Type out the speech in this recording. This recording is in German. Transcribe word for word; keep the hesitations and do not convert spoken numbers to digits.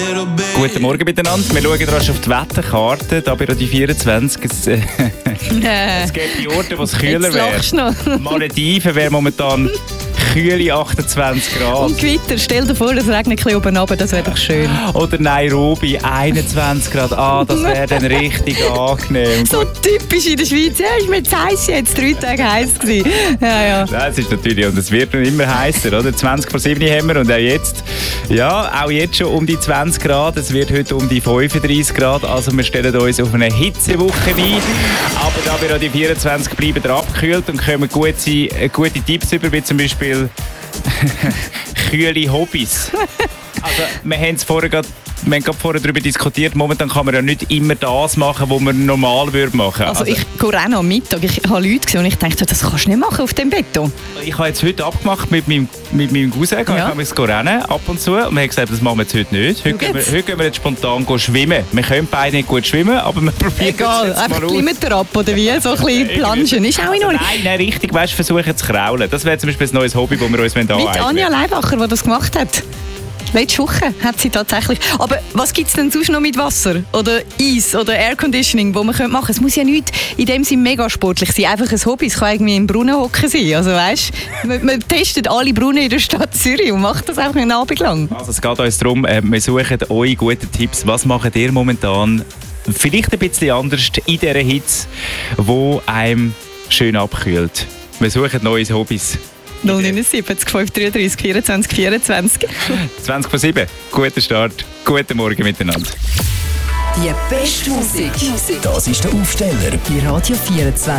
Guten Morgen miteinander. Wir schauen rasch auf die Wetterkarte. Da bei Radio vierundzwanzig. Es, äh, es gibt die Orte, wo es kühler wäre. Malediven wäre momentan kühle achtundzwanzig Grad. Und Gewitter. Stell dir vor, es regnet ein bisschen oben runter. Das wäre doch schön. Oder Nairobi, einundzwanzig Grad. Ah, das wäre dann richtig angenehm. So typisch in der Schweiz. Ja, ist mir zu heiß jetzt. Drei Tage heiß gewesen. Ja, ja. Das ist natürlich, und es wird noch immer heißer, oder? zwanzig vor sieben haben wir und auch jetzt, ja, auch jetzt schon um die zwanzig Grad. Es wird heute um die fünfunddreißig Grad. Also wir stellen uns auf eine Hitzewoche ein. Aber da wir Radio vierundzwanzig bleiben wir abgekühlt und kommen gute, gute Tipps über, wie zum Beispiel kühle Hobbys. Also, wir haben es vorher gerade Wir haben gerade vorher darüber diskutiert, momentan kann man ja nicht immer das machen, was man normal machen würde. Also, also ich gehe auch noch am Mittag, ich habe Leute gesehen und ich dachte, das kannst du nicht machen auf dem Beton. Ich habe jetzt heute abgemacht mit meinem, mit meinem Cousin, ja. Ich habe es rennen ab und zu und wir haben gesagt, das machen wir jetzt heute nicht. Heute, gehen wir, heute gehen wir jetzt spontan schwimmen. Wir können beide nicht gut schwimmen, aber wir probieren Egal, es jetzt einfach mal aus. Kilometer ab oder wie, so ein bisschen planschen, ist auch in Ordnung. Nein, nein, richtig, weißt, versuchen zu kraulen. Das wäre zum Beispiel ein neues Hobby, das wir uns aneignen wollen. Mit Anja Leibacher, die das gemacht hat. Letzte Woche hat sie tatsächlich. Aber was gibt es denn sonst noch mit Wasser oder Eis oder Airconditioning, wo man machen könnte? Es muss ja nicht in dem Sinne mega sportlich sein. Einfach ein Hobby. Es kann irgendwie im Brunnen hocken sein. Also weißt, man, man testet alle Brunnen in der Stadt Zürich und macht das auch einen Abend lang. Also es geht uns darum, äh, wir suchen eure guten Tipps. Was macht ihr momentan vielleicht ein bisschen anders in dieser Hitze, wo einem schön abkühlt? Wir suchen neue Hobbys. null neun sieben fünf drei drei vierundzwanzig vierundzwanzig. zwanzig vor sieben. Guter Start. Guten Morgen miteinander. Die beste Musik. Das ist der Aufsteller bei Radio vierundzwanzig.